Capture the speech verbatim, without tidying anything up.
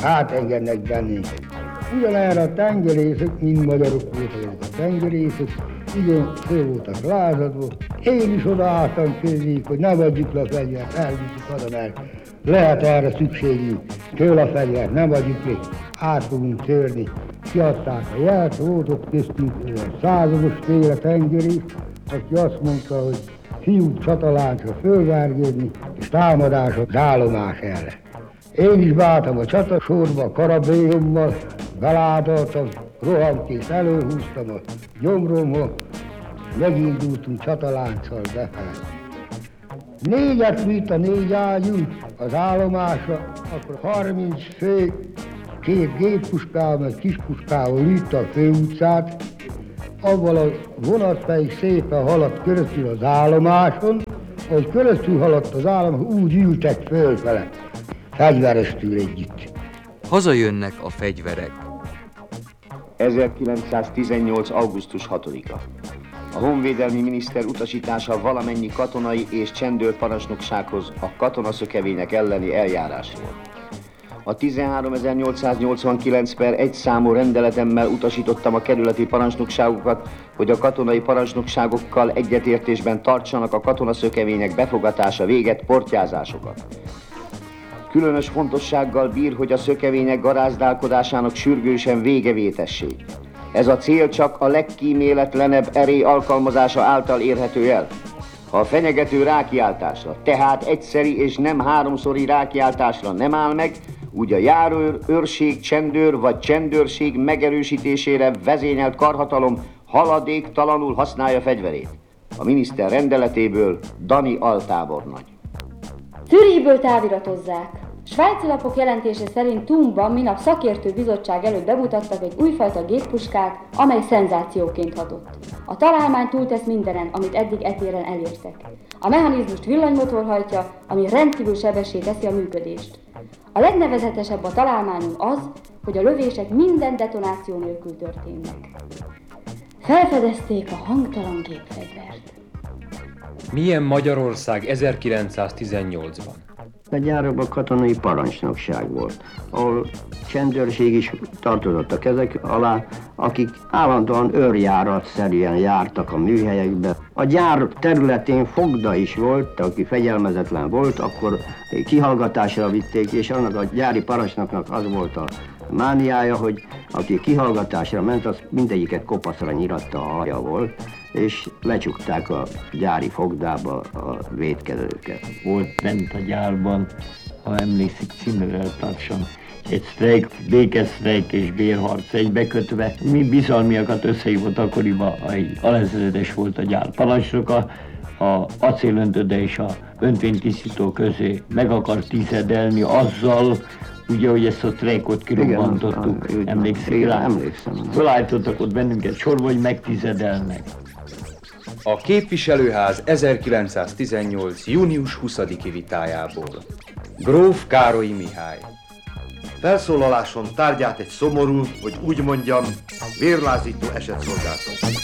átengednek bennünket. Ugyanerre a tengerészek, mind magyarok voltak a tengerészek, igen, föl voltak lázadva. Én is odaálltam közéjük, hogy ne adjuk le a fegyvert, elviszük oda, mert lehet erre szükségünk. Föl a fegyvert, nem adjuk le, át fogunk törni. Kiadták a jelt, volt ott köztünk százados féle tengerész, aki azt mondta, hogy fiúk csataláncra fölvergődni, és támadás az állomás ellen. Én is beálltam a csatasorba, a karabélyommal, beládoltam, rohamként előhúztam a gyomromhoz, megindultunk csatalánccal befele. Négyet vitt a négy ágyú az állomásra, akkor harminc fő, két géppuskával, meg kispuskával lőtte a főutcát, avval a vonat pedig szépen haladt köröztül az állomáson, ahogy köröztül haladt az állomáson, úgy ültek fölfele, fegyverestül együtt. Hazajönnek a fegyverek. ezerkilencszáztizennyolc. augusztus hatodika. A honvédelmi miniszter utasítása valamennyi katonai és csendőrparancsnoksághoz a katonaszökevények elleni eljárásról. A tizenháromezer-nyolcszáznyolcvankilenc per egy számú rendeletemmel utasítottam a kerületi parancsnokságokat, hogy a katonai parancsnokságokkal egyetértésben tartsanak a katonaszökevények befogatása véget portyázásokat. Különös fontossággal bír, hogy a szökevények garázdálkodásának sürgősen vége vétessék. Ez a cél csak a legkíméletlenebb erély alkalmazása által érhető el. Ha a fenyegető rákiáltásra, tehát egyszeri és nem háromszori rákiáltásra nem áll meg, úgy a járőr, őrség, csendőr vagy csendőrség megerősítésére vezényelt karhatalom haladéktalanul használja fegyverét. A miniszter rendeletéből Dani altábornagy. Zürichből táviratozzák. Svájci lapok jelentése szerint Thunban minap szakértő bizottság előtt bemutattak egy újfajta géppuskát, amely szenzációként hatott. A találmány túltesz mindenen, amit eddig etéren elértek. A mechanizmust villanymotor hajtja, ami rendkívül sebessé teszi a működést. A legnevezetesebb a találmányon az, hogy a lövések minden detonáció nélkül történnek. Felfedezték a hangtalan gépfegyvert. Milyen Magyarország ezerkilencszáztizennyolcban? A gyárakban katonai parancsnokság volt, ahol csendőrség is tartozott a kezek alá, akik állandóan őrjáratszerűen jártak a műhelyekbe. A gyár területén fogda is volt, aki fegyelmezetlen volt, akkor kihallgatásra vitték, és annak a gyári parancsnoknak az volt a mániája, hogy aki kihallgatásra ment, az mindegyiket kopaszra nyiratta, a haja volt, és lecsukták a gyári fogdába a vétkezőket. Volt bent a gyárban, ha emlékszik, címről tartson, egy sztreik, békesztreik és bérharc egybekötve. Mi bizalmiakat összehívott akkoriban, egy alezredes volt a gyár parancsnoka, a acélöntöde és a öntvénytisztító közé meg akar tizedelni azzal, ugye, hogy ezt a sztreikot kirobbantottuk, emlékszik rá? Emlékszem. Fölállítottak ott bennünket sorba, hogy megtizedelnek. A képviselőház ezerkilencszáztizennyolc. június huszadiki vitájából. Gróf Károlyi Mihály. Felszólaláson tárgyát egy szomorú, hogy úgy mondjam, vérlázító eset szolgáltat.